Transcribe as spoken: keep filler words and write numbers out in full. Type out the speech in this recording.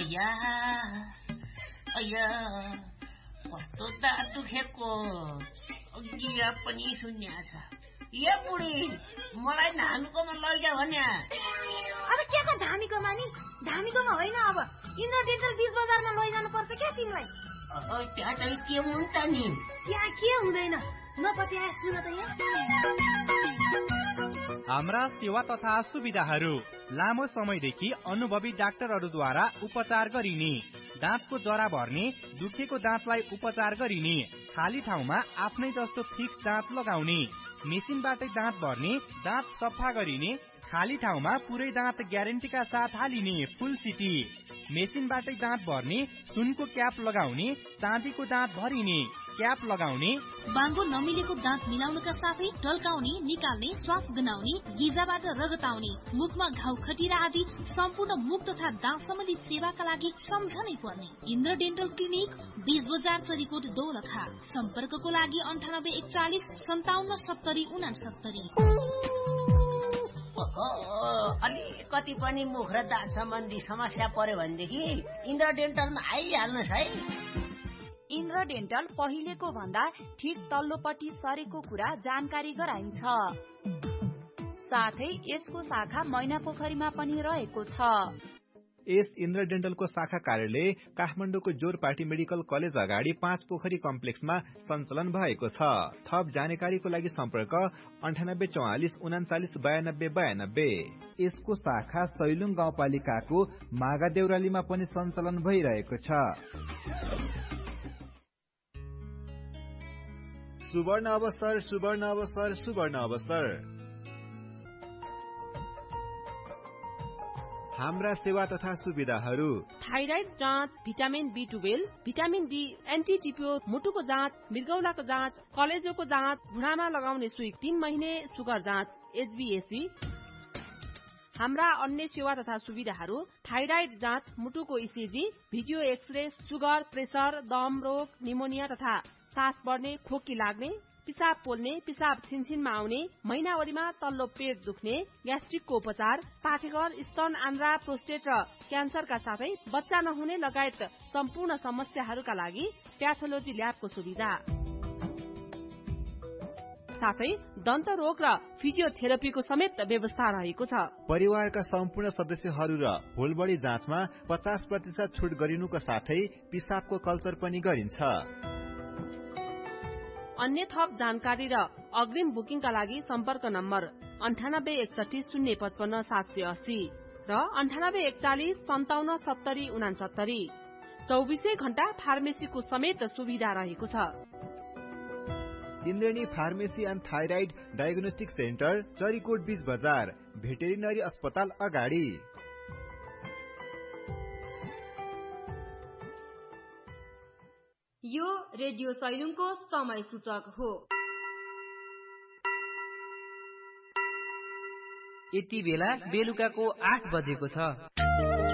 अया अया कस्तो दाँत दुखेको गिरा पनि सुन्या छ। ए बुढी मलाई धामीकोमा लैजा भन्या। अब के को धामीकोमा नि? धामीकोमा होइन, अब इन्द्र डेन्टल बीच बजारमा लैजानु पर्छ क्या तिमीलाई। त्यहाँ चाहिँ के हुन्छ नि? त्यहाँ के हुँदैन, नपत्याए सुन त यहाँ। हाम्रा सेवा तथा सुविधाहरू लामो समयदेखि अनुभवी डाक्टरहरूद्वारा उपचार गरिने, दाँतको जरा भर्ने, दुखेको दाँतलाई उपचार गरिने, खाली ठाउँमा आफ्नै जस्तो फिक्स दाँत लगाउने, मेसिनबाटै दाँत भर्ने, दाँत सफा गरिने, खाली ठाउँमा पुरै दाँत ग्यारेन्टीका साथ हालिने फुल सिटी, मेसिनबाटै दाँत भर्ने, सुनको क्याप लगाउने, चाँदीको दाँत भरिने, क्याप लगाउने, बाङ्गो नमिलेको दाँत मिलाउनका साथै ढल्काउने, निकाल्ने, श्वास गनाउने, गिजाबाट रगत आउने, मुखमा घाउ खटिरा आदि सम्पूर्ण मुख तथा दाँत सम्बन्धी सेवाका लागि सम्झनै पर्ने इन्द्र डेन्टल क्लिनिक, बीज बजार, चरीकोट, दोलखा। सम्पर्कको लागि अन्ठानब्बे एकचालिस सन्ताउन्न सत्तरी उनासत्तरी। अलिकति पनि मुख र दाँत सम्बन्धी समस्या पर्यो भनेदेखि इन्द्र डेन्टलमा आइहाल्नुहोस् है। इन्द्र डेन्टल पहिलेको भन्दा ठिक तल्लोपट्टि सरेको कुरा जानकारी गराइन्छ। साथै यसको शाखा मैना पोखरीमा पनि रहेको छ। यस इन्द्र डेन्टलको शाखा कार्यालय काठमाडौँको जोरपाटी मेडिकल कलेज अगाडि पाँच पोखरी कम्प्लेक्समा सञ्चालन भएको छ। थप जानकारीको लागि सम्पर्क अन्ठानब्बे चौवालिस उनाचालिस बयानब्बे बयानब्बे। यसको शाखा सैलुङ गाउँपालिकाको मागा देउरालीमा पनि सञ्चालन भइरहेको छ। सुवर्ण अवसर सुवर्ण अवसर सुवर्ण अवसर। हाम्रा सेवा तथा सुविधाहरू थाइराइड जाँच, vitamin be twelve, vitamin D, anti टिपियो, मुटुको जाँच, मृगौलाको जाँच, कलेजोको जाँच, भुँडामा लगाउने सुई, तीन महिने सुगर जाँच, एचबीएसी। हाम्रा अन्य सेवा तथा सुविधाहरू थाइराइड जाँच, मुटुको ECG, video x-ray, sugar, pressure, दम रोग, निमोनिया तथा सास बढ्ने, खोकी लाग्ने, पिसाब पोल्ने, पिसाब छिनछिनमा आउने, महिनावरीमा तल्लो पेट दुख्ने, ग्यास्ट्रिकको उपचार, पाठेघर, स्तन, आन्द्रा, प्रोस्टेट र क्यान्सरका साथै बच्चा नहुने लगायत सम्पूर्ण समस्याहरूका लागि प्याथोलोजी ल्याबको सुविधा, साथै दन्त रोग र फिजियोथेरापीको समेत व्यवस्था रहेको छ। परिवारका सम्पूर्ण सदस्यहरू र होलबडी जाँचमा पचास प्रतिशत छुट गरिनुको साथै पिसाबको कल्चर पनि गरिन्छ। अन्य थप जानकारी र अग्रिम बुकिङका लागि सम्पर्क नम्बर अन्ठानब्बे एकसठी शून्य पचपन्न सात सय अस्सी र अन्ठानब्बे एकचालिस सन्ताउन्न सत्तरी उनासत्तरी। चौबिसै घण्टा फार्मेसीको समेत सुविधा रहेको छ। इन्द्रेणी pharmacy and thyroid diagnostic centre, Charikot बीच बजार, भेटेरिनरी अस्पताल अगाडि। यो रेडियो सैलुङको समय सूचक हो। यति बेला बेलुकाको आठ बजेको छ।